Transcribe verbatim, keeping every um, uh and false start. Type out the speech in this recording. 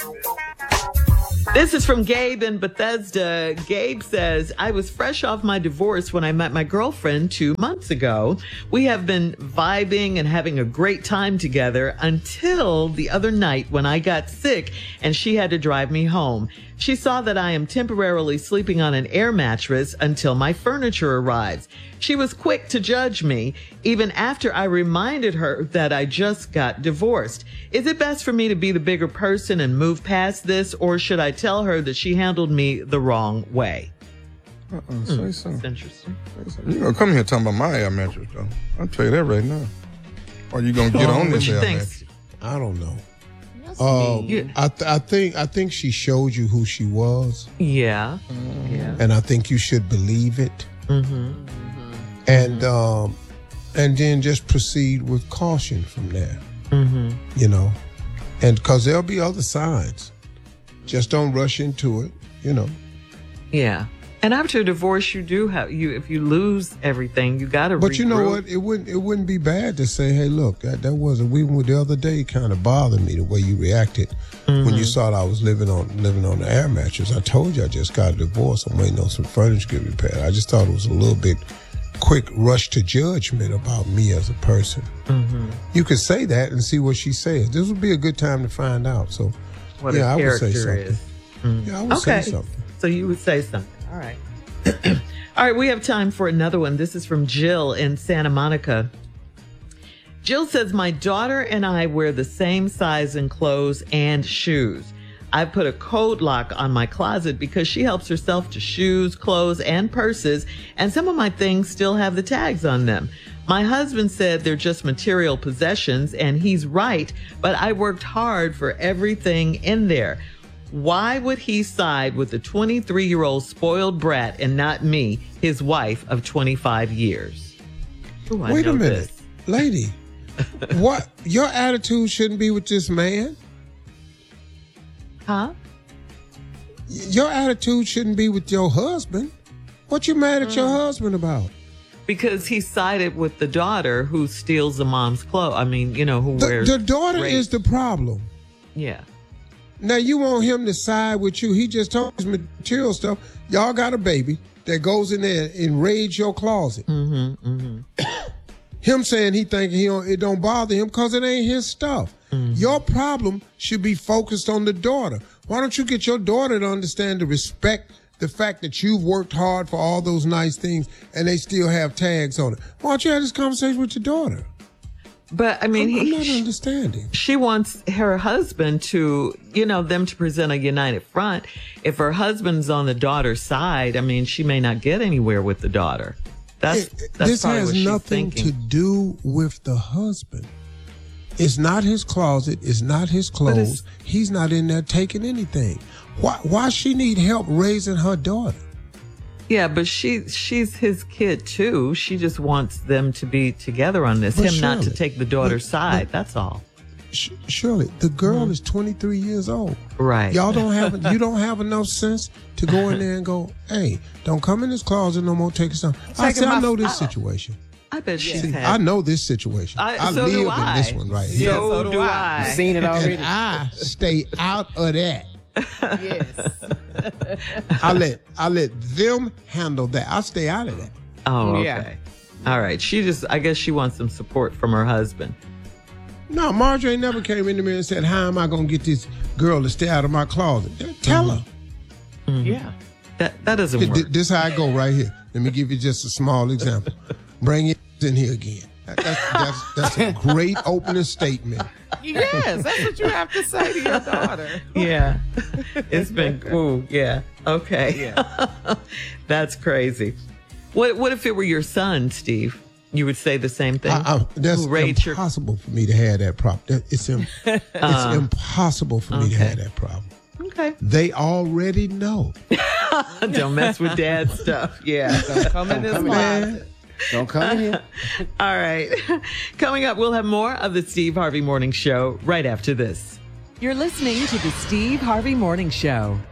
This is from Gabe in Bethesda. Gabe says, I was fresh off my divorce when I met my girlfriend two months ago. We have been vibing and having a great time together until the other night when I got sick and she had to drive me home. She saw that I am temporarily sleeping on an air mattress until my furniture arrives. She was quick to judge me, even after I reminded her that I just got divorced. Is it best for me to be the bigger person and move past this, or should I tell her that she handled me the wrong way? Uh-uh, say mm, so. That's interesting. You gonna come here talking about my air mattress, though. I'll tell you that right now. Or you gonna get oh, on this air mattress? mattress? I don't know. Um, I th- I think I think she showed you who she was. Yeah, mm-hmm. yeah. And I think you should believe it. Mm-hmm. And um, and then just proceed with caution from there. Mm-hmm. You know, and because there'll be other signs. Just don't rush into it. You know. Yeah. And after a divorce, you do have you. If you lose everything, you got to. But regroup. you know what? It wouldn't. It wouldn't be bad to say, "Hey, look, that, that wasn't. We were the other day. Kind of bothered me the way you reacted mm-hmm. when you saw that I was living on living on the air mattress. I told you I just got a divorce. I'm waiting on some furniture to get repaired. I just thought it was a little bit quick rush to judgment about me as a person. Mm-hmm. You could say that and see what she says. This would be a good time to find out. So, what yeah, a I would say character something. is. Mm-hmm. Yeah, I would okay. say something. So you would say something. All right. All right, we have time for another one. This is from Jill in Santa Monica. Jill says, my daughter and I wear the same size in clothes and shoes. I put a code lock on my closet because she helps herself to shoes, clothes, and purses, and some of my things still have the tags on them. My husband said they're just material possessions, and he's right, but I worked hard for everything in there. Why would he side with the twenty-three-year-old spoiled brat and not me, his wife of twenty-five years? Ooh, I Wait know a minute, this. lady. What? Your attitude shouldn't be with this man. Huh? Your attitude shouldn't be with your husband. What you mad at mm. your husband about? Because he sided with the daughter who steals the mom's clothes. I mean, you know, who the, wears... The daughter rape. Is the problem. Yeah. Now, you want him to side with you. He just told us material stuff. Y'all got a baby that goes in there and raids your closet. Mm-hmm, mm-hmm. Him saying he think he don't, it don't bother him because it ain't his stuff. Mm-hmm. Your problem should be focused on the daughter. Why don't you get your daughter to understand to respect the fact that you've worked hard for all those nice things and they still have tags on it? Why don't you have this conversation with your daughter? But I mean, I'm, he, I'm not understanding. She wants her husband to, you know, them to present a united front. If her husband's on the daughter's side, I mean, she may not get anywhere with the daughter. That's, it, that's this probably has what she's nothing thinking. to do with the husband. It's not his closet. It's not his clothes. He's not in there taking anything. Why? Why she need help raising her daughter? Yeah, but she she's his kid too. She just wants them to be together on this. But Him Shirley, not to take the daughter's but, side. but, that's all. Sh- Shirley, the girl mm-hmm. is twenty-three years old. Right. Y'all don't have you don't have enough sense to go in there and go, hey, don't come in this closet no more. Take some. I said, I know this situation. I bet she's See, had. I know this situation. I, I so live do I. in this one right here. So, so do, do I. You've seen it already. And I stay out of that. Yes. I let I let them handle that. I stay out of that. Oh, okay. Yeah. All right. She just, I guess she wants some support from her husband. No, Marjorie never came into me and said, how am I going to get this girl to stay out of my closet? Tell mm-hmm. her. Mm-hmm. Yeah. That that doesn't Th- work. th- this how I go right here. Let me give you just a small example. Bring it in here again. That, that's, that's, that's a great opening statement. Yes, that's what you have to say to your daughter. Yeah. It's been, ooh, yeah. Okay. Yeah. That's crazy. What What if it were your son, Steve? You would say the same thing? I, I, that's impossible your... for me to have that problem. That, it's im- it's uh, impossible for me okay. to have that problem. Okay. They already know. Don't mess with dad's stuff. Yeah. Don't come in this closet. Don't come in here. All right. Coming up, we'll have more of the Steve Harvey Morning Show right after this. You're listening to the Steve Harvey Morning Show.